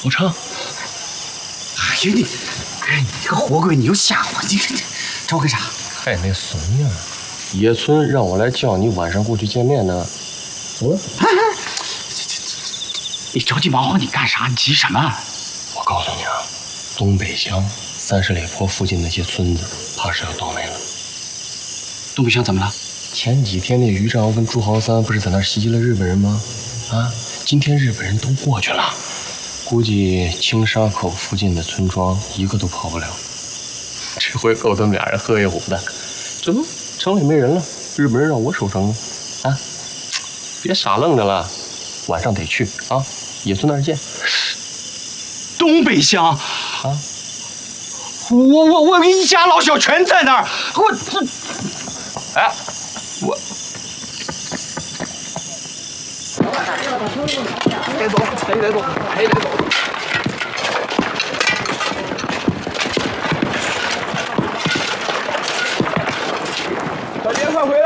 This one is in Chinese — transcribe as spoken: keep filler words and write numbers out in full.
不成。 哎呀你，哎你这个活鬼，你又吓我，你这找我干啥？ 还那孙呀，野村让我来叫你晚上过去见面呢。走了。 哎哎，你着急忙慌，你干啥？你急什么？ 我告诉你啊，东北乡三十里坡附近那些村子，怕是要倒霉了。 东北乡怎么了？ 前几天那于正跟朱豪三不是在那儿袭击了日本人吗？啊，今天日本人都过去了，估计青沙口附近的村庄一个都跑不了。这回够他们俩人喝一壶的。这不城里没人了，日本人让我守城了。啊，别傻愣着了，晚上得去啊，野村那儿见。 东北乡啊， 我我我一家老小全在那儿，我这，哎，我。得走，还得走，还得走。小杰，快回